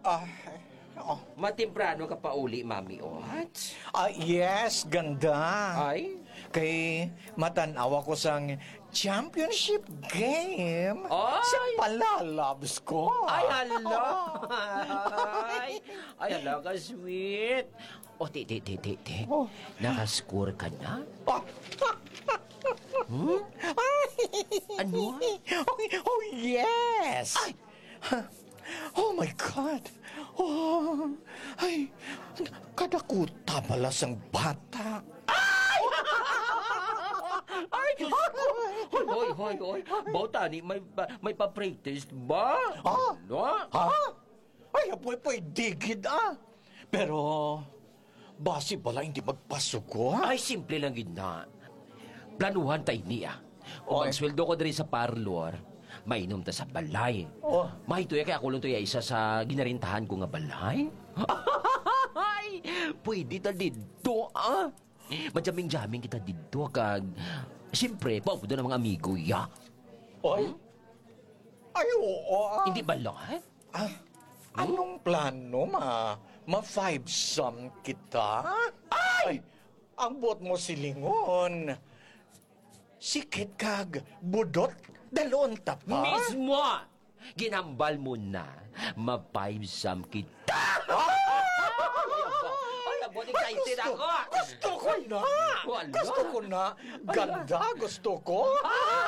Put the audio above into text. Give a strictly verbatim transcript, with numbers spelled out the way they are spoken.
Ah, oh. Matimprano ka pa uli, Mami Ot. Ah, yes, ganda. Ay? Kay matanaw ako sang championship game Ay! sa palalabs ko. Ay, hala! Ay, ay, hala ka, sweet. O, ti, ti, ti, ti, ti. Oh. Nakascore ka na? Ah. Hmm? Ano? Oh, oh, yes! Ay! Oh, my God! Oh, ay, kadakuta pala sang bata. Ay, Diyos ko! Hoy, hoy, hoy, hoy. Bautani, may, pa- may pa-practice ba? Ah? Ano? Ha? Ay, apoy, apoy, digid ah. Pero, basi pala hindi magpasuko ha? Ay, simple lang yun na. Planuhan tayo niya. Kung Oy. ang sweldo ko diri sa parlor, mainom ta sa balay. Oh. Mahito ya kaya kulong to ya isa sa ginarintahan ko nga balay. Ay, pwede ta dito, ah. Majaming-jaming kita dito kag siyempre, paupo doon ang mga amigo, ya. Ay, ay, oo ah. Hindi ba lang? Ah, anong plano, ma? Ma-five-some kita? Ay! Ang buot mo silingon. Sikit kag budot dalon tapa. Mismo! Ginambal mo na. Ma-five-some kita. Ay, abot excited Gusto, ako. gusto ko na. Wala. Gusto ko na. Ganda, gusto ko.